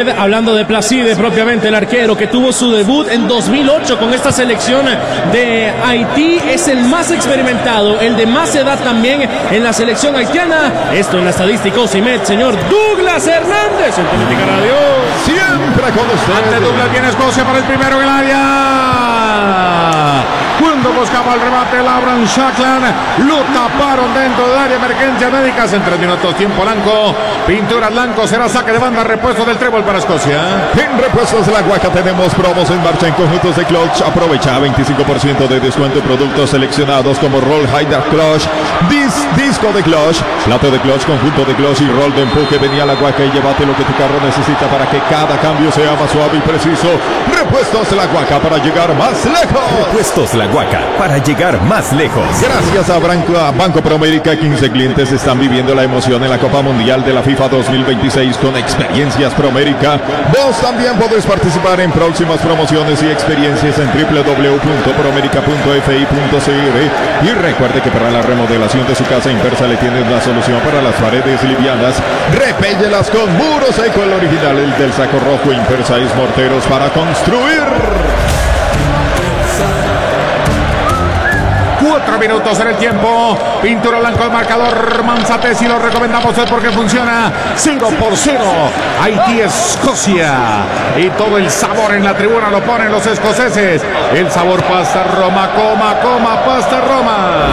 usted, hablando de Placide, propiamente el arquero que tuvo su debut en 2008 con esta selección de Haití, es el más experimentado, el de más edad también en la selección haitiana. Esto en la estadística Ocimet, señor Douglas Hernández, en Política Radio. Siempre con usted. Ante Douglas viene Escocia para el primero en el área. Cuando buscaba el remate, Lauren Shaklan lo taparon dentro del área. Emergencia médicas en 3 minutos, tiempo blanco. Pinturas blanco, será saque de banda, repuesto del trébol para Escocia. En Repuestos de la Guaca tenemos promos en marcha en conjuntos de clutch. Aprovecha 25% de descuento en productos seleccionados como Roll Hider Clutch, disco de clutch, plato de clutch, conjunto de clutch y roll de empuje. Venía a la Guaca y llévate lo que tu carro necesita para que cada cambio sea más suave y preciso. Repuestos de la Guaca para llegar más lejos. Repuestos La Guaca para llegar más lejos. Gracias a Banco Promérica, 15 clientes están viviendo la emoción en la Copa Mundial de la FIFA 2026 con experiencias Promérica. Vos también podés participar en próximas promociones y experiencias en www.promerica.fi.cr. Y recuerde que para la remodelación de su casa Impersa le tienen la solución para las paredes livianas. Repéllelas con Muro Seco, el original, el del saco rojo. Impersa es morteros para construir. 4 minutos en el tiempo. Pintura blanco al marcador. Manzatesi lo recomendamos porque funciona 0-0. Haití, Escocia. Y todo el sabor en la tribuna lo ponen los escoceses. El sabor pasta Roma. Coma, pasta Roma.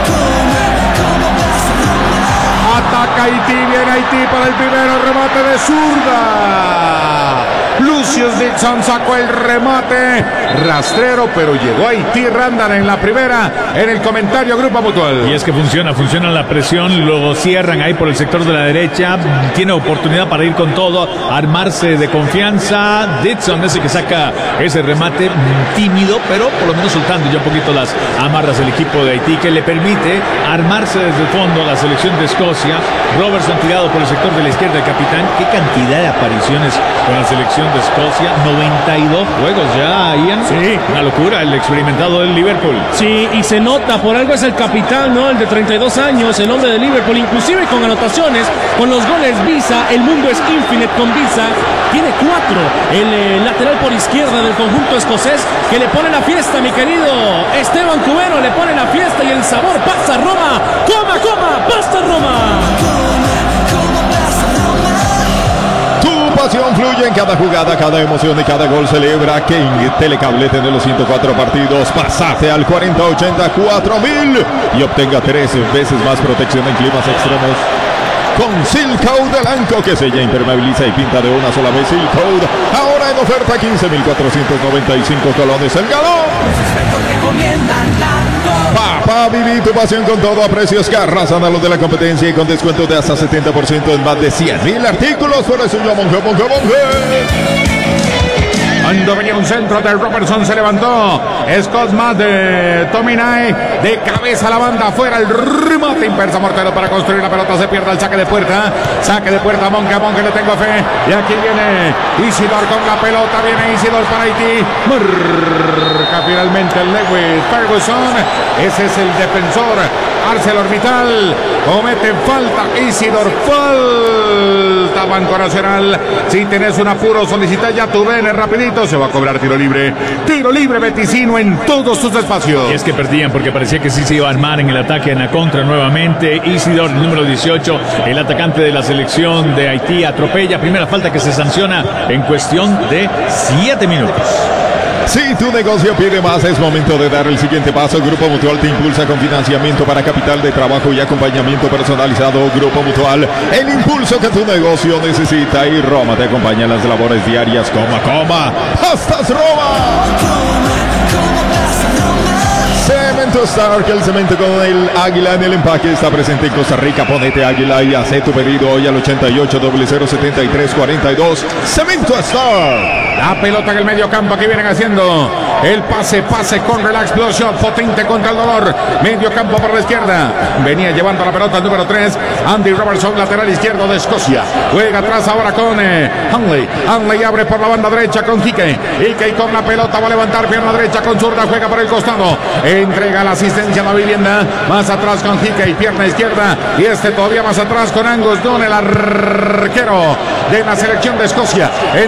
Ataca Haití, viene Haití para el primero, remate de zurda. Lucius Dixon sacó el remate rastrero, pero llegó Haití. Randan en la primera, en el comentario Grupo Mutual. Y es que funciona la presión, luego cierran ahí por el sector de la derecha, tiene oportunidad para ir con todo, armarse de confianza. Dixon ese que saca ese remate tímido, pero por lo menos soltando ya un poquito las amarras del equipo de Haití, que le permite armarse desde el fondo a la selección de Escocia. Robertson tirado por el sector de la izquierda, el capitán. Qué cantidad de apariciones con la selección de Escocia, 92 juegos ya, Ian. Sí. Una locura, el experimentado del Liverpool. Sí, y se nota, por algo es el capitán, ¿no? El de 32 años, el hombre de Liverpool, inclusive con anotaciones, con los goles Visa, el mundo es infinite con Visa. Tiene 4, el lateral por izquierda del conjunto escocés, que le pone la fiesta, mi querido Esteban Cubero, le pone la fiesta y el sabor. Pasa Roma, coma, pasa Roma. Pasión fluye en cada jugada, cada emoción y cada gol. Celebra que en Telecable tiene los 104 partidos. Pasate al 4080-4000 y obtenga 13 veces más protección en climas extremos con Silk Code blanco que sella, impermeabiliza y pinta de una sola vez. Silk Code ahora en oferta, 15.495 colones el galón. Papá, viví tu pasión con todo a precios que arrasan a los de la competencia y con descuento de hasta 70% en más de 100.000 artículos. Por eso yo monje. Cuando venía un centro de Robertson, se levantó Scott Matt de Tominay, de cabeza a la banda afuera, el remate Impersa, mortero para construir la pelota, se pierde el saque de puerta, Monge, le tengo fe, y aquí viene Isidor con la pelota, viene Isidor para Haití, marca finalmente el Lewis Ferguson, ese es el defensor, ArcelorMittal, comete falta, Isidor, falta, Banco Nacional. Si tenés un apuro, solicita ya tu bene rapidito, se va a cobrar tiro libre Beticino en todos sus espacios. Y es que perdían porque parecía que sí se iba a armar en el ataque, en la contra nuevamente. Isidor, número 18, el atacante de la selección de Haití, atropella, primera falta que se sanciona en cuestión de 7 minutos. Si tu negocio pide más, es momento de dar el siguiente paso. Grupo Mutual te impulsa con financiamiento para capital de trabajo y acompañamiento personalizado. Grupo Mutual, el impulso que tu negocio necesita. Y Roma te acompaña en las labores diarias. ¡Pastas Roma! Cemento Star, que el cemento con el águila en el empaque está presente en Costa Rica. Ponete águila y haz tu pedido hoy al 88007342. Cemento Star. La pelota en el medio campo que vienen haciendo el pase con relax, blow shot, potente contra el dolor. Medio campo por la izquierda. Venía llevando la pelota el número 3. Andy Robertson, lateral izquierdo de Escocia. Juega atrás ahora con Hanley. Hanley abre por la banda derecha con Hickey. Hickey con la pelota va a levantar pierna derecha con zurda. Juega por el costado. Entrega la asistencia a la vivienda. Más atrás con Hickey, pierna izquierda. Y todavía más atrás con Angus Dunn, el arquero de la selección de Escocia.